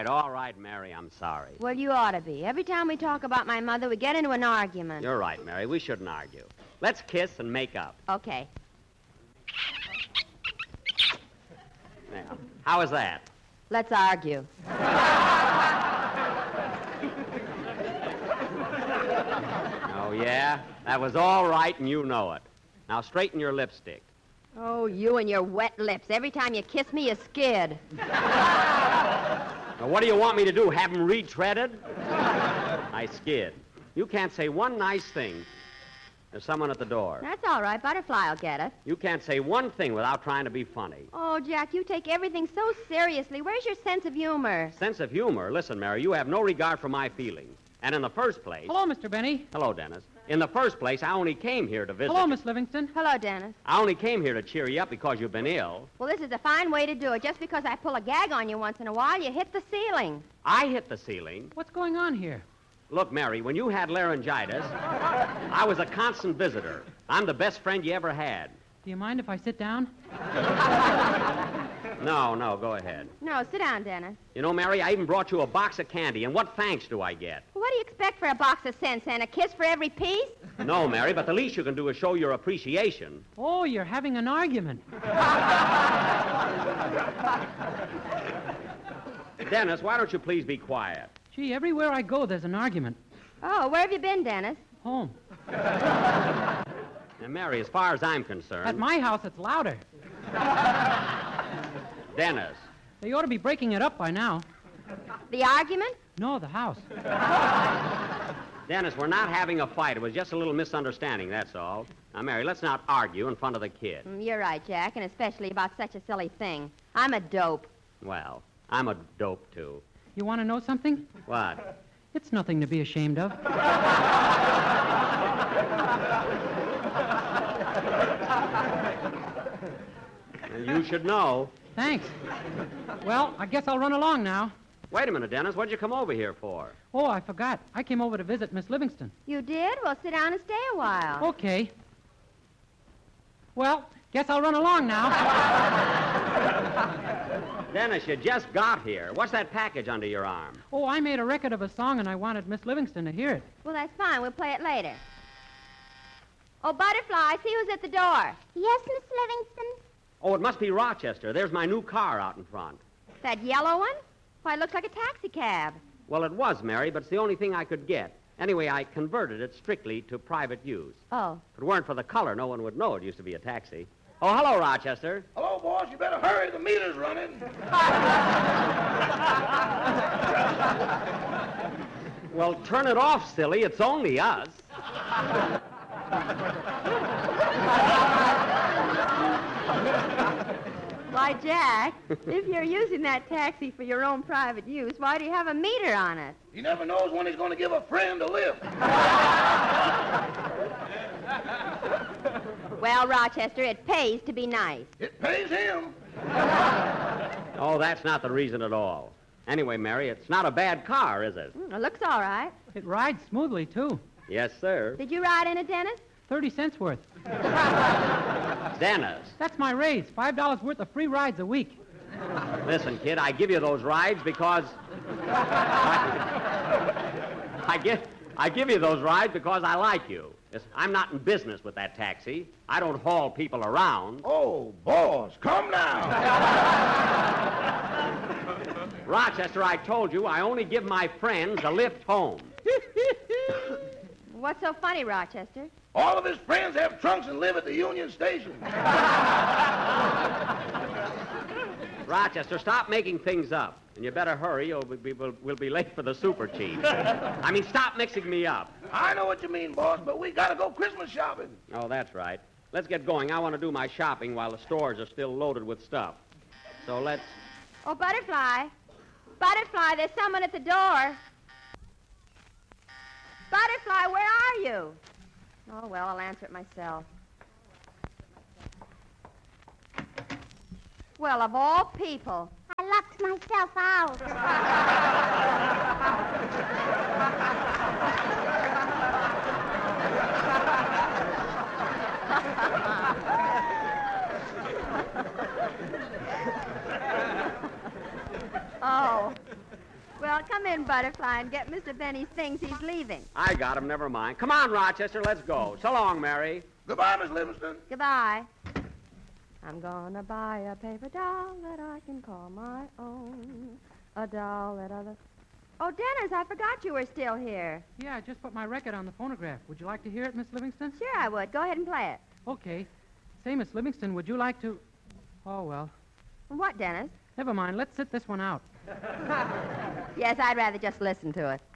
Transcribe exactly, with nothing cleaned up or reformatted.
right, all right, Mary, I'm sorry. Well, you ought to be. Every time we talk about my mother, we get into an argument. You're right, Mary. We shouldn't argue. Let's kiss and make up. Okay. Now, how is that? Let's argue. Oh, yeah? That was all right, and you know it. Now, straighten your lipstick. Oh, you and your wet lips. Every time you kiss me, you skid. Now, what do you want me to do, have them retreaded? I skid. You can't say one nice thing. There's someone at the door. That's all right. Butterfly will get it. You can't say one thing without trying to be funny. Oh, Jack, you take everything so seriously. Where's your sense of humor? Sense of humor? Listen, Mary, you have no regard for my feelings. And in the first place... Hello, Mister Benny. Hello, Dennis. In the first place, I only came here to visit... Hello, Miss Livingston. Hello, Dennis. I only came here to cheer you up because you've been ill. Well, this is a fine way to do it. Just because I pull a gag on you once in a while, you hit the ceiling. I hit the ceiling. What's going on here? Look, Mary, when you had laryngitis, I was a constant visitor. I'm the best friend you ever had. Do you mind if I sit down? No, no, go ahead. No, sit down, Dennis. You know, Mary, I even brought you a box of candy, and what thanks do I get? Well, what do you expect for a box of cents, and a kiss for every piece? No, Mary, but the least you can do is show your appreciation. Oh, you're having an argument. Dennis, why don't you please be quiet? Gee, everywhere I go, there's an argument. Oh, where have you been, Dennis? Home. And Mary, as far as I'm concerned... At my house, it's louder. Dennis. They ought to be breaking it up by now. The argument? No, the house. Dennis, we're not having a fight. It was just a little misunderstanding, that's all. Now, Mary, let's not argue in front of the kid. Mm, you're right, Jack, and especially about such a silly thing. I'm a dope. Well, I'm a dope, too. You want to know something? What? It's nothing to be ashamed of. You should know. Thanks. Well, I guess I'll run along now. Wait a minute, Dennis. What'd you come over here for? Oh, I forgot. I came over to visit Miss Livingston. You did? Well, sit down and stay a while. Okay. Well, guess I'll run along now. Dennis, you just got here. What's that package under your arm? Oh, I made a record of a song, and I wanted Miss Livingston to hear it. Well, that's fine. We'll play it later. Oh, Butterfly, see who's at the door. Yes, Miss Livingston? Oh, it must be Rochester. There's my new car out in front. That yellow one? Why, it looks like a taxi cab. Well, it was, Mary, but it's the only thing I could get. Anyway, I converted it strictly to private use. Oh. If it weren't for the color, no one would know it used to be a taxi. Oh, hello, Rochester. Hello, boss. You better hurry. The meter's running. Well, turn it off, silly. It's only us. Why, Jack, if you're using that taxi for your own private use, why do you have a meter on it? He never knows when he's going to give a friend a lift. Well, Rochester, it pays to be nice. It pays him. Oh, that's not the reason at all. Anyway, Mary, it's not a bad car, is it? Mm, it looks all right. It rides smoothly, too. Yes, sir. Did you ride in it, Dennis? Thirty cents worth. Dennis. That's my raise. Five dollars worth of free rides a week. Listen, kid, I give you those rides because... I give, I give you those rides because I like you. Yes, I'm not in business with that taxi. I don't haul people around. Oh, boss, come now. Rochester, I told you I only give my friends a lift home. What's so funny, Rochester? All of his friends have trunks and live at the Union Station. Rochester, stop making things up. And you better hurry or we'll be, we'll, we'll be late for the super chief. I mean, stop mixing me up. I know what you mean, boss, but we got to go Christmas shopping. Oh, that's right. Let's get going. I want to do my shopping while the stores are still loaded with stuff. So let's... Oh, Butterfly. Butterfly, there's someone at the door. Butterfly, where are you? Oh, well, I'll answer it myself. Well, of all people. I locked myself out. Oh. Well, come in, Butterfly, and get Mister Benny's things. He's leaving. I got him. Never mind. Come on, Rochester. Let's go. So long, Mary. Goodbye, Miss Livingston. Goodbye. I'm gonna buy a paper doll that I can call my own. A doll that other... Oh, Dennis, I forgot you were still here. Yeah, I just put my record on the phonograph. Would you like to hear it, Miss Livingston? Sure I would. Go ahead and play it. Okay. Say, Miss Livingston, would you like to... Oh, well. What, Dennis? Never mind. Let's sit this one out. Yes, I'd rather just listen to it.